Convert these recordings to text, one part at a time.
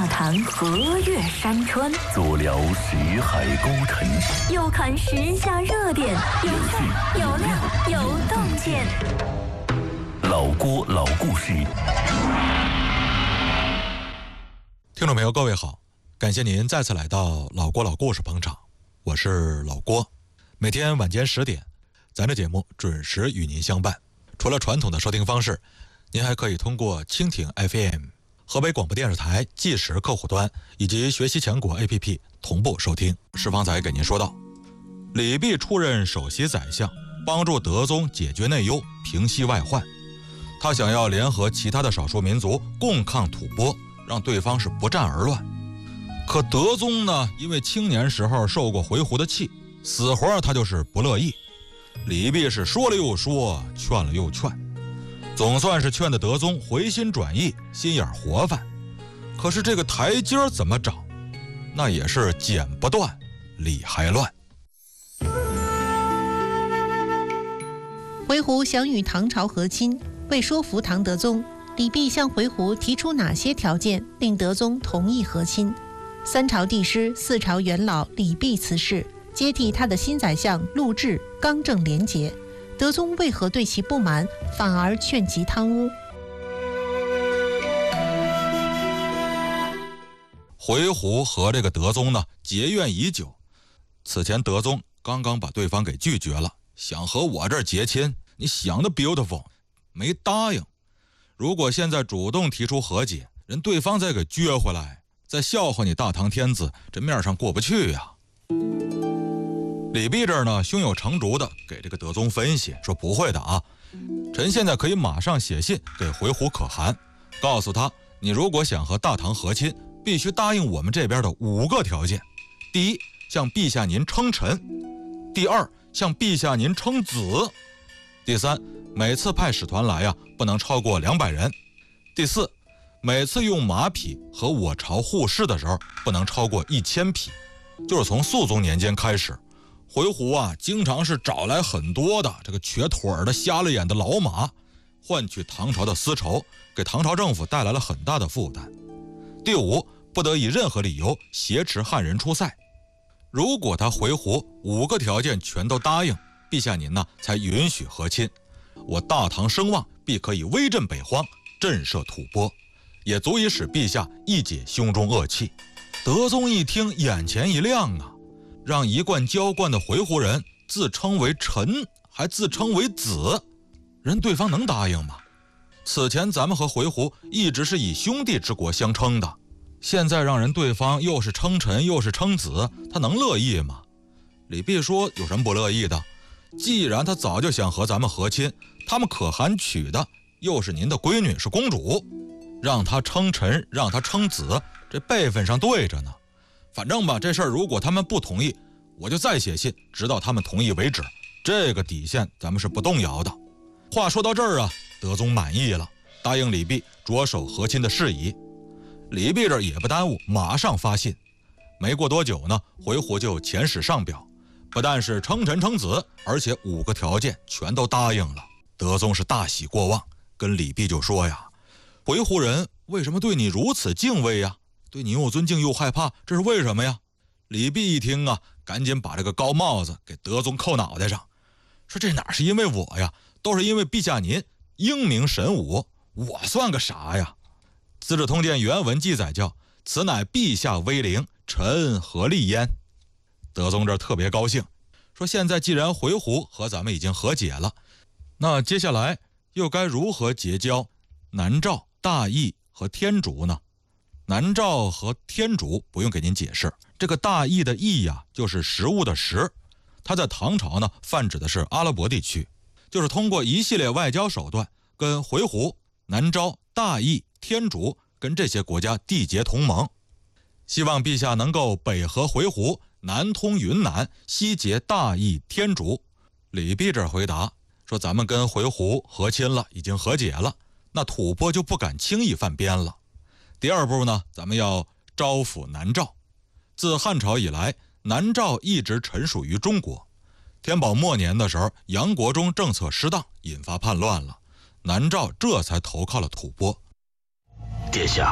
大唐河岳山川， 足疗石海沟沉， 又看时下热点，有趣有料有洞见。 老郭老故事。 听众朋友，各位好，感谢您再次来到老郭老故事捧场，我是老郭。每天晚间10点，咱这节目准时与您相伴。除了传统的收听方式，您还可以通过蜻蜓 FM、河北广播电视台即时客户端以及学习强国 APP 同步收听。石方仔给您说道，李泌出任首席宰相，帮助德宗解决内忧，平息外患。他想要联合其他的少数民族共抗吐蕃，让对方是不战而乱。可德宗呢，因为青年时候受过回鹘的气，死活他就是不乐意。李泌是说了又说，劝了又劝，总算是劝得德宗回心转意，心眼活泛。可是这个台阶怎么找，那也是剪不断，理还乱。 回鹘想与唐朝和亲，为说服唐德宗，李泌向回鹘提出哪些条件，令德宗同意和亲？三朝帝师、四朝元老李泌辞世，接替他的新宰相陆贽刚正廉洁，德宗为何对其不满，反而劝其贪污？ 回鹘和这个德宗呢结怨已久，此前德宗刚刚把对方给拒绝了，想和我这儿结亲，你想的 beautiful， 没答应。如果现在主动提出和解，人对方再给撅回来，再笑话你大唐天子，这面上过不去呀。李泌这儿呢胸有成竹的给这个德宗分析说，不会的啊，臣现在可以马上写信给回鹘可汗，告诉他，你如果想和大唐和亲，必须答应我们这边的5个条件。第一，向陛下您称臣；第二，向陛下您称子；第三，每次派使团来不能超过200人；第四，每次用马匹和我朝互市的时候不能超过1000匹。就是从肃宗年间开始，回鹘经常是找来很多的这个瘸腿的、瞎了眼的老马，换取唐朝的丝绸，给唐朝政府带来了很大的负担。第五，不得以任何理由挟持汉人出塞。如果他回鹘5个条件全都答应，陛下您呢才允许和亲，我大唐声望必可以威震北荒，震慑吐蕃，也足以使陛下一解胸中恶气。德宗一听眼前一亮啊，让一贯娇惯的回鹘人自称为臣，还自称为子，人对方能答应吗？此前咱们和回鹘一直是以兄弟之国相称的，现在让人对方又是称臣又是称子，他能乐意吗？李泌说，有什么不乐意的？既然他早就想和咱们和亲，他们可汗娶的又是您的闺女，是公主，让他称臣让他称子，这辈分上对着呢。反正吧，这事儿如果他们不同意，我就再写信，直到他们同意为止。这个底线咱们是不动摇的。话说到这儿德宗满意了，答应李泌着手和亲的事宜。李泌这也不耽误，马上发信。没过多久呢，回鹘就遣使上表，不但是称臣称子，而且5个条件全都答应了。德宗是大喜过望，跟李泌就说呀，回鹘人为什么对你如此敬畏呀？对你又尊敬又害怕，这是为什么呀？李泌一听赶紧把这个高帽子给德宗扣脑袋上，说这哪是因为我呀，都是因为陛下您英明神武，我算个啥呀？资治通鉴原文记载叫，此乃陛下威灵，臣何力焉。德宗这特别高兴，说现在既然回鹘和咱们已经和解了，那接下来又该如何结交南诏、大邑和天竺呢？南诏和天竺不用给您解释，这个大邑的邑就是食物的食，它在唐朝呢泛指的是阿拉伯地区，就是通过一系列外交手段跟回鹘、南诏、大邑、天竺跟这些国家缔结同盟，希望陛下能够北和回鹘，南通云南，西结大邑、天竺。李泌这回答说，咱们跟回鹘和亲了，已经和解了，那吐蕃就不敢轻易犯边了。第二步呢，咱们要招抚南诏。自汉朝以来，南诏一直臣属于中国。天宝末年的时候，杨国忠政策失当，引发叛乱了，南诏这才投靠了吐蕃。 殿下，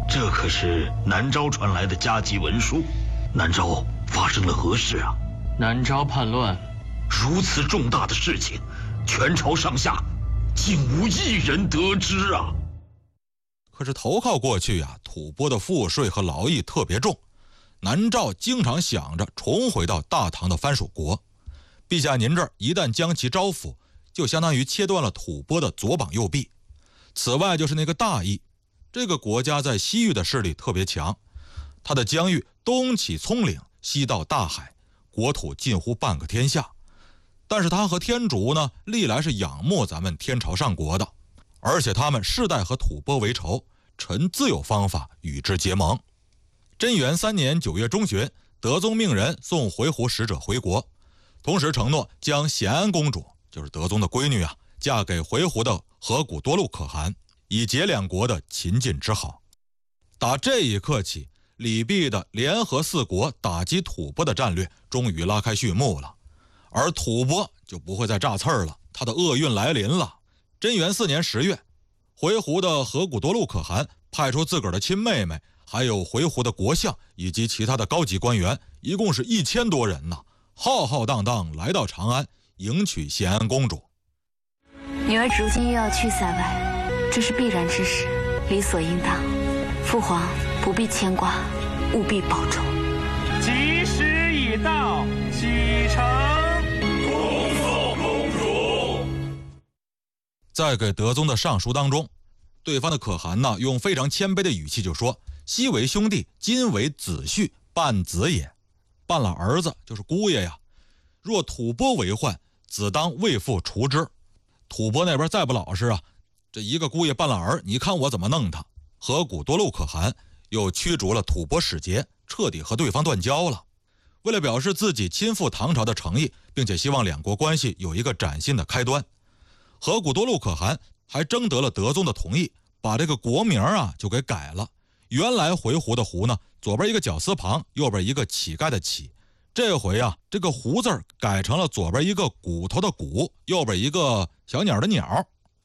这可是南诏传来的加急文书，南诏发生了何事啊？ 南诏叛乱， 如此重大的事情，全朝上下竟无一人得知啊！ 可是投靠过去啊，吐蕃的赋税和劳役特别重，南诏经常想着重回到大唐的藩属国。陛下您这儿一旦将其招抚，就相当于切断了吐蕃的左膀右臂。此外就是那个大邑，这个国家在西域的势力特别强，它的疆域东起葱岭，西到大海，国土近乎半个天下。但是他和天竺呢，历来是仰慕咱们天朝上国的，而且他们世代和吐蕃为仇，臣自有方法与之结盟。贞元3年9月中旬，德宗命人送回鹘使者回国，同时承诺将咸安公主，就是德宗的闺女啊，嫁给回鹘的河古多禄可汗，以结两国的秦晋之好。打这一刻起，李泌的联合四国打击吐蕃的战略终于拉开序幕了，而吐蕃就不会再炸刺儿了，他的厄运来临了。贞元4年10月，回鹘的河古多禄可汗派出自个儿的亲妹妹，还有回鹘的国相以及其他的高级官员，一共是1000多人呐，浩浩荡荡来到长安迎娶咸安公主。 女儿如今又要去塞外，这是必然之事，理所应当。父皇不必牵挂，务必保重。 吉时已到，启程。 恭送公主。 在给德宗的上书当中，对方的可汗呢，用非常谦卑的语气就说：昔为兄弟，今为子婿，半子也。半了儿子就是姑爷呀。若吐蕃为患，子当为父除之。吐蕃那边再不老实啊，这一个姑爷半了儿，你看我怎么弄他。河古多禄可汗又驱逐了吐蕃使节，彻底和对方断交了。为了表示自己亲附唐朝的诚意，并且希望两国关系有一个崭新的开端，河古多禄可汗还征得了德宗的同意，把这个国名啊就给改了。原来回鹘的鹘呢，左边一个绞丝旁，右边一个乞丐的乞。这回啊，这个鹘字改成了左边一个骨头的骨，右边一个小鸟的鸟。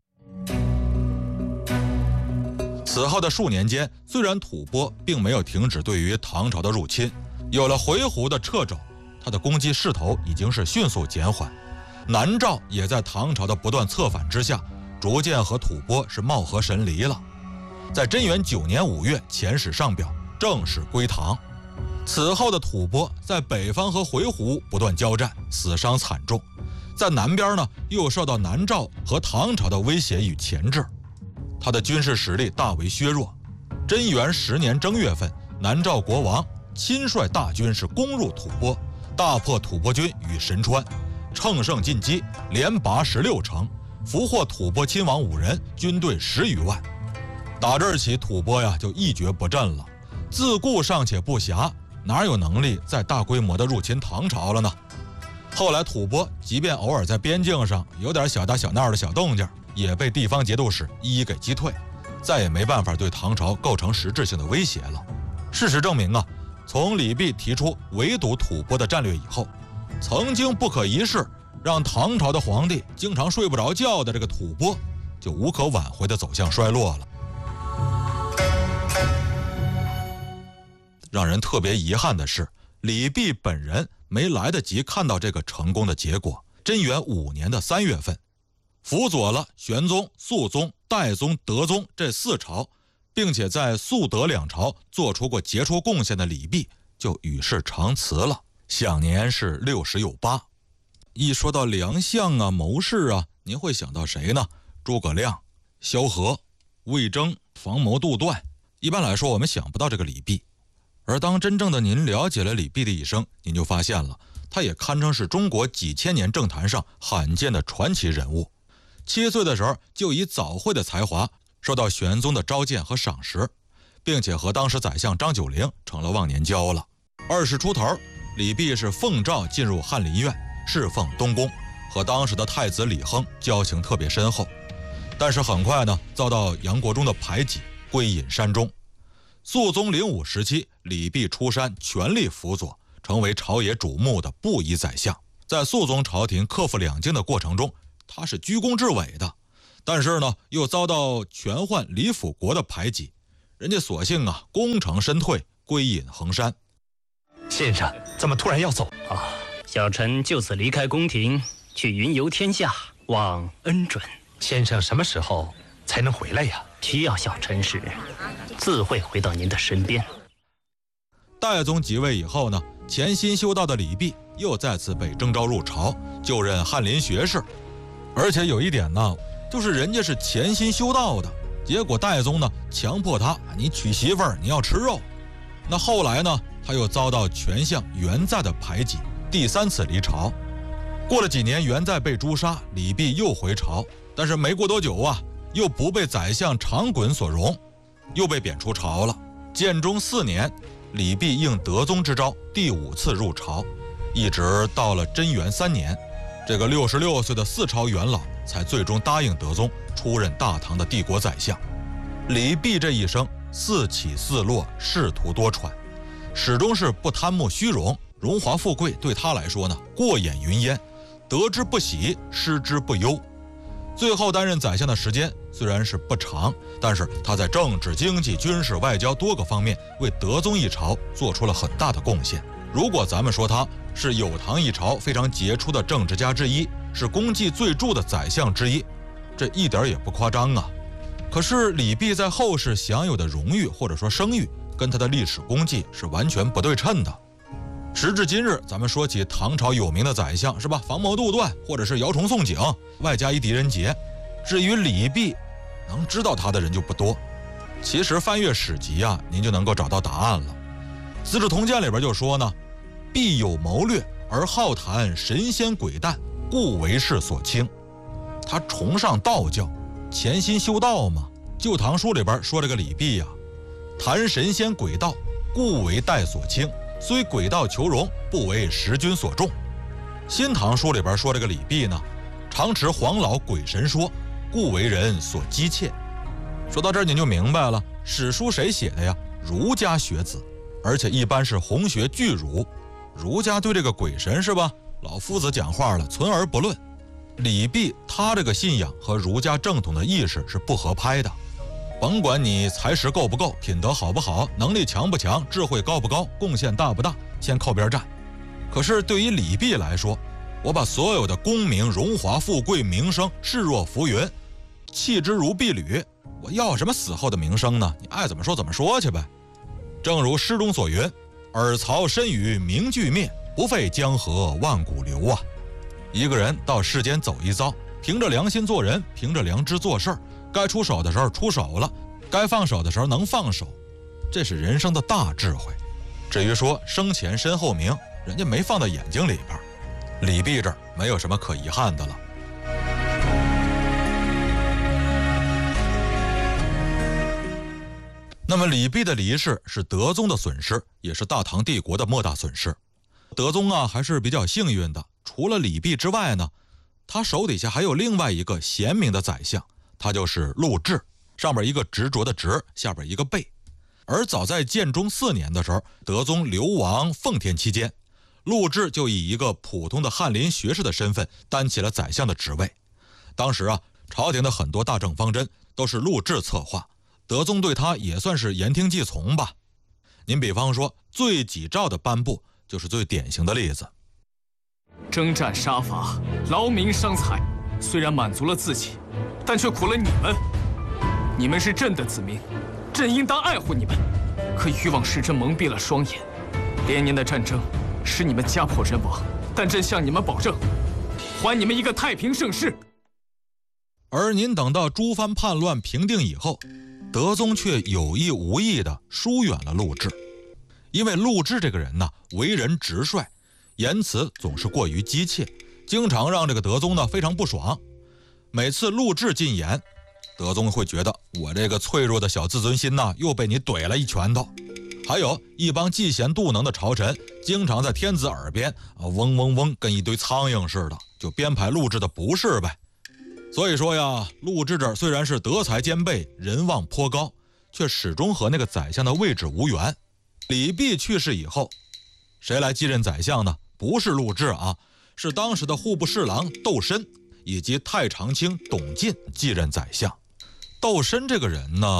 此后的数年间，虽然吐蕃并没有停止对于唐朝的入侵，有了回鹘的掣肘，它的攻击势头已经是迅速减缓。南诏也在唐朝的不断策反之下，逐渐和吐蕃是貌合神离了。在贞元9年5月遣使上表，正式归唐。此后的吐蕃在北方和回鹘不断交战，死伤惨重。在南边呢，又受到南诏和唐朝的威胁与钳制，他的军事实力大为削弱。贞元10年正月份，南诏国王亲率大军是攻入吐蕃，大破吐蕃军于神川，乘胜进击，连拔16城，俘获吐蕃亲王5人，军队10余万。打这儿起，吐蕃呀就一蹶不振了，自顾尚且不暇，哪有能力再大规模的入侵唐朝了呢？后来吐蕃即便偶尔在边境上有点小打小闹的小动静，也被地方节度使一一给击退，再也没办法对唐朝构成实质性的威胁了。事实证明啊，从李泌提出围堵吐蕃的战略以后，曾经不可一世让唐朝的皇帝经常睡不着觉的这个吐蕃，就无可挽回的走向衰落了。让人特别遗憾的是，李泌本人没来得及看到这个成功的结果。贞元5年的3月份，辅佐了玄宗、肃宗、代宗、德宗这4朝，并且在肃德2朝做出过杰出贡献的李泌就与世长辞了，享年是60有8。一说到良相啊、谋士啊，您会想到谁呢？诸葛亮、萧何、魏征、防谋杜断。一般来说，我们想不到这个李泌。而当真正的您了解了李泌的一生，您就发现了，他也堪称是中国几千年政坛上罕见的传奇人物。7岁的时候就以早慧的才华受到玄宗的召见和赏识，并且和当时宰相张九龄成了忘年交了。20出头，李泌是奉诏进入翰林院，侍奉东宫，和当时的太子李亨交情特别深厚。但是很快呢，遭到杨国忠的排挤，归隐山中。肃宗灵武时期，李泌出山全力辅佐，成为朝野瞩目的布衣宰相。在肃宗朝廷克服两京的过程中，他是居功至伟的，但是呢，又遭到权宦李辅国的排挤， 人家索性啊功成身退，归隐衡山。 先生怎么突然要走啊？小臣就此离开宫廷，去云游天下，望恩准。 先生什么时候才能回来呀？ 需要小臣时，自会回到您的身边。 代宗即位以后呢，潜心修道的李泌又再次被征召入朝，就任翰林学士。而且有一点呢，就是人家是潜心修道的，结果代宗呢强迫他，你娶媳妇儿你要吃肉。那后来呢，他又遭到权相元在的排挤，第3次离朝。过了几年，元在被诛杀，李泌又回朝，但是没过多久啊，又不被宰相长衮所容，又被贬出朝了。建中4年，李泌应德宗之召，第5次入朝，一直到了贞元3年，这个66岁的4朝元老才最终答应德宗出任大唐的帝国宰相。李泌这一生4起4落，仕途多舛，始终是不贪慕虚荣，荣华富贵对他来说呢过眼云烟，得之不喜，失之不忧。最后担任宰相的时间虽然是不长，但是他在政治、经济、军事、外交多个方面为德宗一朝做出了很大的贡献。如果咱们说他是有唐一朝非常杰出的政治家之一，是功绩最著的宰相之一，这一点也不夸张啊。可是李泌在后世享有的荣誉或者说声誉，跟他的历史功绩是完全不对称的。时至今日，咱们说起唐朝有名的宰相，是吧？防谋杜断，或者是姚崇宋景，外加一狄仁杰。至于李泌，能知道他的人就不多。其实翻阅史籍啊，您就能够找到答案了。《资治通鉴》里边就说呢，必有谋略而好谈神仙鬼诞，故为世所轻。他崇尚道教，潜心修道嘛。《旧唐书》里边说这个李泌呀，谈神仙鬼道，故为代所轻。虽鬼道求荣，不为时君所重。新唐书里边说这个李泌呢，常持黄老鬼神说，故为人所讥切。说到这儿您就明白了，史书谁写的呀？儒家学子，而且一般是红学巨儒。儒家对这个鬼神是吧，老夫子讲话了，存而不论。李泌他这个信仰和儒家正统的意识是不合拍的。甭管你才识够不够，品德好不好，能力强不强，智慧高不高，贡献大不大，先靠边站。可是对于李泌来说，我把所有的功名、荣华富贵、名声视若浮云，弃之如敝履，我要什么死后的名声呢？你爱怎么说怎么说去呗。正如诗中所云，尔曹身与名俱灭，不废江河万古流啊。一个人到世间走一遭，凭着良心做人，凭着良知做事儿，该出手的时候出手了，该放手的时候能放手，这是人生的大智慧。至于说生前身后名，人家没放在眼睛里边，李泌这儿没有什么可遗憾的了。那么李泌的离世是德宗的损失，也是大唐帝国的莫大损失。德宗啊还是比较幸运的，除了李泌之外呢，他手底下还有另外一个贤明的宰相，他就是陆贽，上边一个执着的执，下边一个备。而早在建中4年的时候，德宗流亡奉天期间，陆贽就以一个普通的翰林学士的身份担起了宰相的职位。当时啊，朝廷的很多大政方针都是陆贽策划，德宗对他也算是言听计从吧。您比方说罪己诏的颁布就是最典型的例子。 征战杀伐，劳民伤财，虽然满足了自己，但却苦了你们。你们是朕的子民，朕应当爱护你们。可欲望使朕蒙蔽了双眼，连年的战争使你们家破人亡，但朕向你们保证，还你们一个太平盛世。 而您等到诸藩叛乱平定以后，德宗却有意无意地疏远了陆贽。因为陆贽这个人呢，为人直率，言辞总是过于激切，经常让这个德宗呢非常不爽。每次陆贽进言，德宗会觉得我这个脆弱的小自尊心又被你怼了一拳头。还有一帮嫉贤妒能的朝臣，经常在天子耳边嗡嗡嗡，跟一堆苍蝇似的，就编排陆贽的不是呗。所以说呀，陆贽这虽然是德才兼备，人望颇高，却始终和那个宰相的位置无缘。李泌去世以后，谁来继任宰相呢？不是陆贽啊，是当时的户部侍郎窦申以及太常卿董进继任宰相。窦申这个人呢，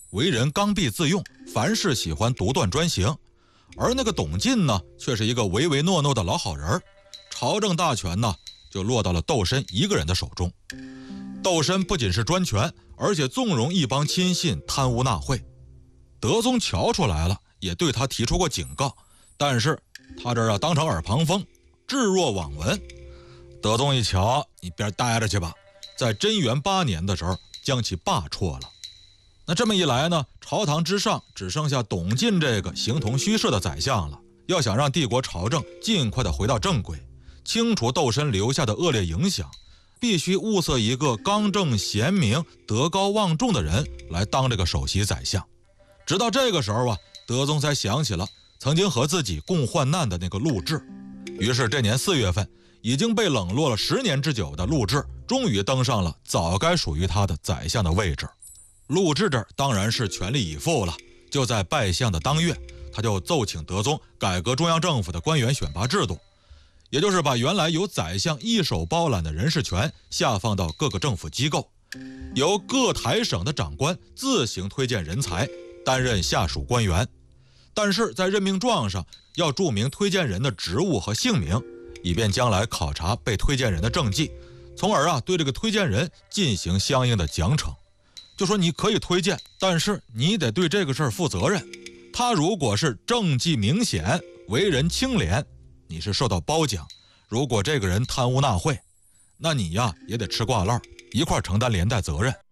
为人刚愎自用，凡事喜欢独断专行。而那个董进呢，却是一个唯唯诺诺的老好人，朝政大权呢就落到了窦申一个人的手中。窦申不仅是专权，而且纵容一帮亲信贪污纳贿。德宗瞧出来了，也对他提出过警告，但是他这当成耳旁风，置若罔闻。德宗一瞧，你边待着去吧，在贞元8年的时候将其罢黜了。那这么一来呢，朝堂之上只剩下董进这个形同虚设的宰相了。要想让帝国朝政尽快的回到正轨，清除窦申留下的恶劣影响，必须物色一个刚正贤明、德高望重的人来当这个首席宰相。直到这个时候德宗才想起了曾经和自己共患难的那个陆贽。于是这年4月份，已经被冷落了10年之久的陆贽终于登上了早该属于他的宰相的位置。陆贽这当然是全力以赴了，就在拜相的当月，他就奏请德宗改革中央政府的官员选拔制度，也就是把原来由宰相一手包揽的人事权下放到各个政府机构，由各台省的长官自行推荐人才，担任下属官员。但是在任命状上要注明推荐人的职务和姓名，以便将来考察被推荐人的政绩，从而对这个推荐人进行相应的奖惩。就说你可以推荐，但是你得对这个事儿负责任。他如果是政绩明显，为人清廉，你是受到褒奖；如果这个人贪污纳贿，那你也得吃挂漏，一块承担连带责任。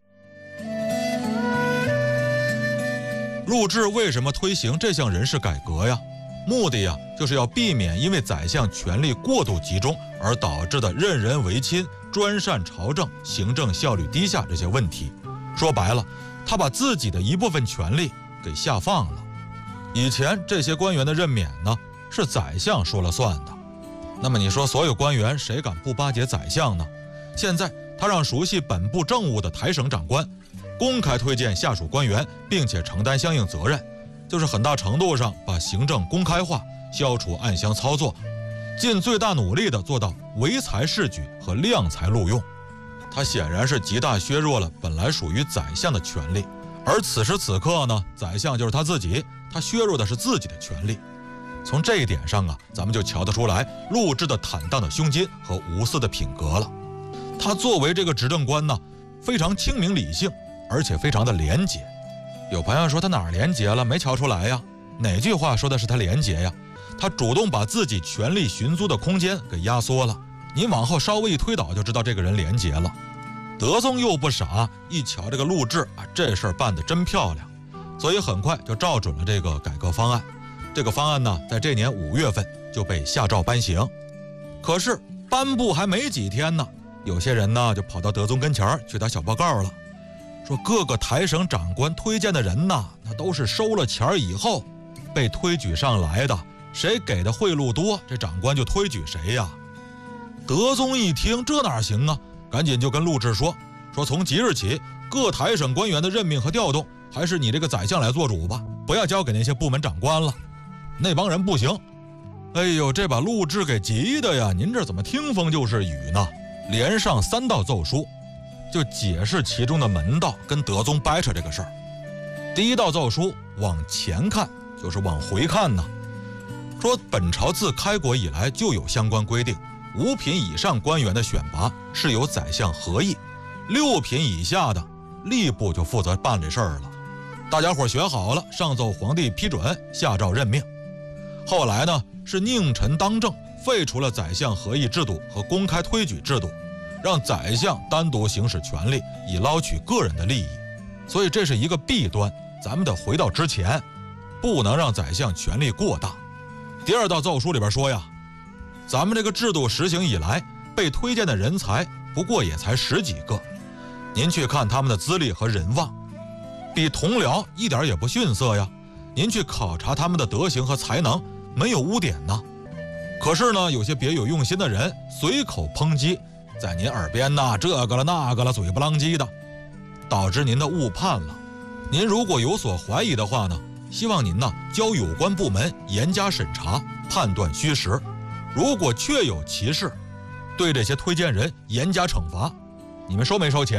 陆贽为什么推行这项人事改革呀？目的就是要避免因为宰相权力过度集中而导致的任人唯亲、专擅朝政、行政效率低下这些问题。说白了，他把自己的一部分权力给下放了。以前这些官员的任免呢，是宰相说了算的。那么你说所有官员谁敢不巴结宰相呢？现在他让熟悉本部政务的台省长官公开推荐下属官员，并且承担相应责任，就是很大程度上把行政公开化，消除暗箱操作，尽最大努力地做到唯才是举和量才录用。他显然是极大削弱了本来属于宰相的权力，而此时此刻呢，宰相就是他自己，他削弱的是自己的权力。从这一点上咱们就瞧得出来陆贽的坦荡的胸襟和无私的品格了。他作为这个执政官呢，非常清明理性，而且非常的廉洁。有朋友说他哪儿廉洁了，没瞧出来呀？哪句话说的是他廉洁呀？他主动把自己权力寻租的空间给压缩了，你往后稍微一推导就知道这个人廉洁了。德宗又不傻，一瞧这个陆贽这事儿办得真漂亮，所以很快就照准了这个改革方案。这个方案呢，在这年5月份就被下诏颁行。可是颁布还没几天呢，有些人呢就跑到德宗跟前去打小报告了，说各个台省长官推荐的人呢，那都是收了钱以后被推举上来的，谁给的贿赂多，这长官就推举谁呀。德宗一听，这哪行啊？赶紧就跟陆贽说从即日起，各台省官员的任命和调动，还是你这个宰相来做主吧，不要交给那些部门长官了。那帮人不行。哎呦，这把陆贽给急的呀！您这怎么听风就是雨呢？连上3道奏书，就解释其中的门道，跟德宗掰扯这个事儿。第一道奏书往前看，就是往回看呢，说本朝自开国以来就有相关规定，5品以上官员的选拔是由宰相合议，6品以下的吏部就负责办这事儿了。大家伙学好了，上奏皇帝批准，下诏任命。后来呢，是佞臣当政，废除了宰相合议制度和公开推举制度，让宰相单独行使权力，以捞取个人的利益。所以这是一个弊端，咱们得回到之前，不能让宰相权力过大。第2道奏书里边说呀，咱们这个制度实行以来，被推荐的人才不过也才10几个，您去看他们的资历和人望，比同僚一点也不逊色呀。您去考察他们的德行和才能，没有污点呢。可是呢，有些别有用心的人随口抨击，在您耳边这个了那个了，嘴不啷叽的，导致您的误判了。您如果有所怀疑的话呢，希望您交有关部门严加审查，判断虚实。如果确有其事，对这些推荐人严加惩罚。你们收没收钱？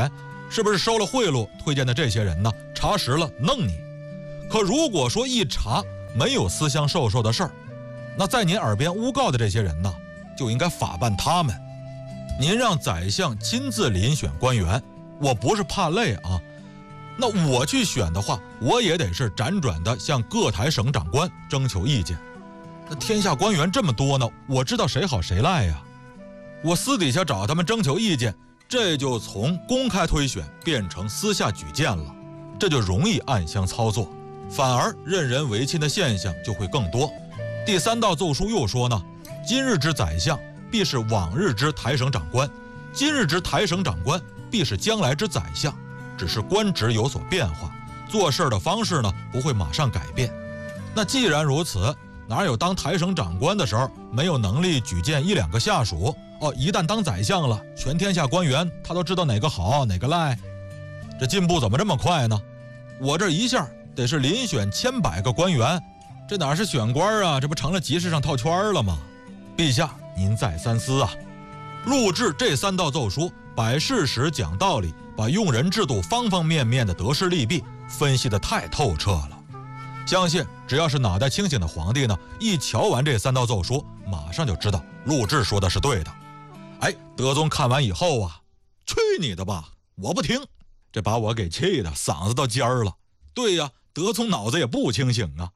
是不是收了贿赂推荐的这些人呢？查实了弄你。可如果说一查没有私相授受的事儿，那在您耳边诬告的这些人呢，就应该法办他们。您让宰相亲自遴选官员，我不是怕累啊，那我去选的话，我也得是辗转的向各台省长官征求意见。那天下官员这么多呢，我知道谁好谁赖呀。我私底下找他们征求意见，这就从公开推选变成私下举荐了，这就容易暗箱操作，反而任人唯亲的现象就会更多。第3道奏书又说呢，今日之宰相必是往日之台省长官，今日之台省长官必是将来之宰相，只是官职有所变化，做事的方式呢不会马上改变。那既然如此，哪有当台省长官的时候没有能力举荐1、2个下属？一旦当宰相了，全天下官员他都知道哪个好哪个赖。这进步怎么这么快呢？我这一下得是遴选千百个官员，这哪是选官啊，这不成了集市上套圈了吗？陛下您再三思啊。录制这3道奏书，摆事实讲道理，把用人制度方方面面的得失利弊分析得太透彻了。相信只要是脑袋清醒的皇帝呢，一瞧完这3道奏书，马上就知道录制说的是对的。德宗看完以后啊，去你的吧，我不听，这把我给气的嗓子都尖儿了。对呀，德宗脑子也不清醒啊。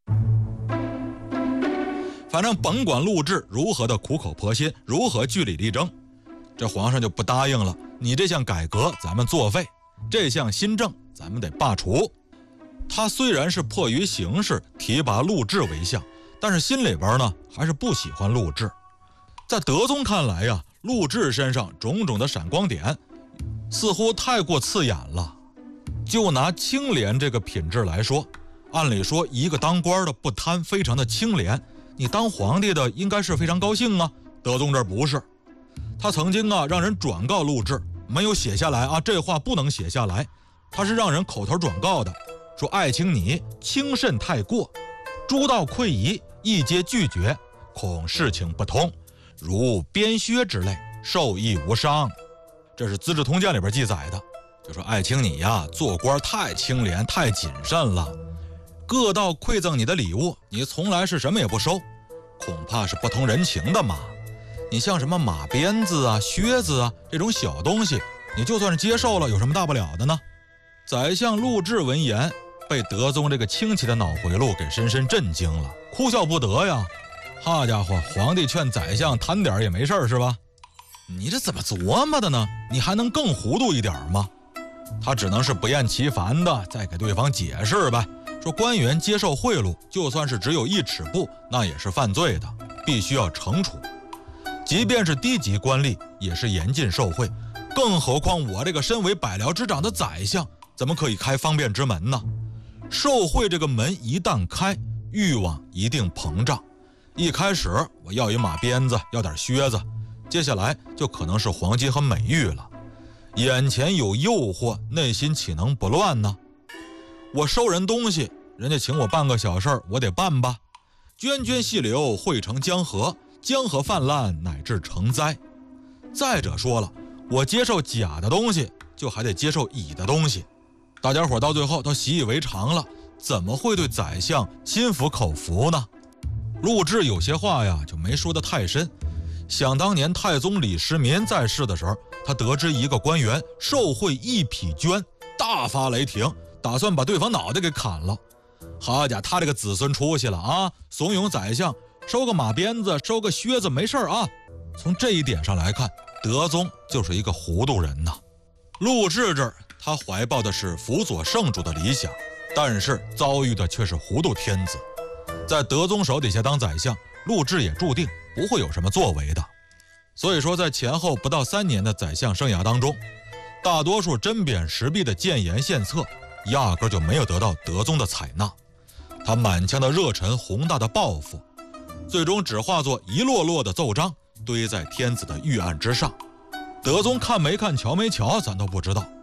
反正甭管录制如何的苦口婆心，如何据理力争，这皇上就不答应了。你这项改革咱们作废，这项新政咱们得罢除。他虽然是迫于形势提拔录制为相，但是心里边呢还是不喜欢录制。在德宗看来呀，录制身上种种的闪光点似乎太过刺眼了。就拿清廉这个品质来说，按理说一个当官的不贪，非常的清廉，你当皇帝的应该是非常高兴啊。德宗这不是，他曾经让人转告录制，没有写下来啊，这话不能写下来，他是让人口头转告的，说爱卿你轻慎太过，诸道溃疑一皆拒绝，恐事情不通，如鞭削之类，受益无伤。这是《资治通鉴》里边记载的，就说爱卿你呀，做官太清廉太谨慎了，各道馈赠你的礼物，你从来是什么也不收，恐怕是不通人情的嘛。你像什么马鞭子啊、靴子啊这种小东西，你就算是接受了，有什么大不了的呢？宰相录制闻言，被德宗这个清奇的脑回路给深深震惊了，哭笑不得呀。好家伙，皇帝劝宰相贪点也没事是吧？你这怎么琢磨的呢？你还能更糊涂一点吗？他只能是不厌其烦的再给对方解释呗，说官员接受贿赂，就算是只有1尺布，那也是犯罪的，必须要惩处。即便是低级官吏，也是严禁受贿，更何况我这个身为百僚之长的宰相，怎么可以开方便之门呢？受贿这个门一旦开，欲望一定膨胀。一开始我要一马鞭子，要点靴子，接下来就可能是黄金和美玉了。眼前有诱惑，内心岂能不乱呢？我收人东西，人家请我办个小事，我得办吧。涓涓细流汇成江河，江河泛滥乃至成灾。再者说了，我接受假的东西，就还得接受乙的东西。大家伙到最后都习以为常了，怎么会对宰相心服口服呢？录制有些话呀就没说得太深。想当年太宗李世民在世的时候，他得知一个官员受贿1匹绢，大发雷霆，打算把对方脑袋给砍了。好家伙，他这个子孙出息了啊，怂恿宰相收个马鞭子，收个靴子没事啊。从这一点上来看，德宗就是一个糊涂人呐。录制这儿他怀抱的是辅佐圣主的理想，但是遭遇的却是糊涂天子。在德宗手底下当宰相，录制也注定不会有什么作为的。所以说在前后不到3年的宰相生涯当中，大多数针砭时弊的谏言献策压根就没有得到德宗的采纳。他满腔的热忱，宏大的抱负，最终只化作一摞摞的奏章堆在天子的御案之上。德宗看没看瞧没瞧咱都不知道。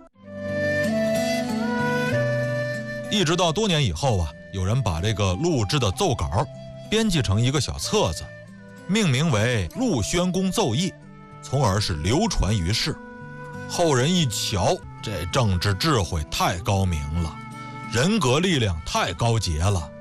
一直到多年以后啊，有人把这个录制的奏稿编辑成一个小册子，命名为《录宣公奏议》，从而是流传于世。后人一瞧， 这政治智慧太高明了，人格力量太高洁了，